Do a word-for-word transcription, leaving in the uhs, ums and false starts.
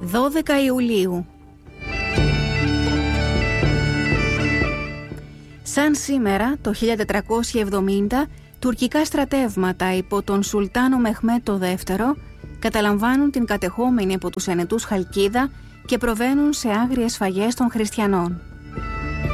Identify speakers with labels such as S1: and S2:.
S1: δώδεκα Ιουλίου. Σαν σήμερα, το χίλια τετρακόσια εβδομήντα, τουρκικά στρατεύματα υπό τον Σουλτάνο Μεχμέτ το δεύτερο καταλαμβάνουν την κατεχόμενη από τους Ενετούς Χαλκίδα και προβαίνουν σε άγριες σφαγές των χριστιανών.